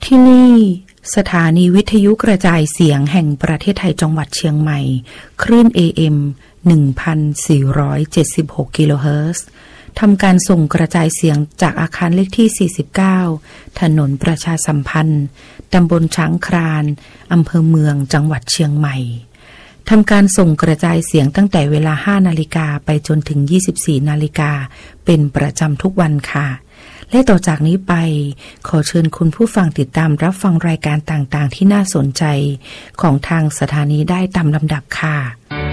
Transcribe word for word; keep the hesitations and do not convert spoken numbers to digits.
ที่นี่สถานีวิทยุกระจายเสียงแห่งประเทศไทยจังหวัดเชียงใหม่คลื่น เอ เอ็ม หนึ่งพันสี่ร้อยเจ็ดสิบหก กิโลเฮิรตซ์ทำการส่งกระจายเสียงจากอาคารเลขที่ สี่สิบเก้า ถนนประชาสัมพันธ์ตำบลช้างคลานอำเภอเมืองจังหวัดเชียงใหม่ทำการส่งกระจายเสียงตั้งแต่เวลา ห้า นาฬิกาไปจนถึง ยี่สิบสี่ นาฬิกาเป็นประจำทุกวันค่ะและต่อจากนี้ไปขอเชิญคุณผู้ฟังติดตามรับฟังรายการต่างๆที่น่าสนใจของทางสถานีได้ตามลำดับค่ะ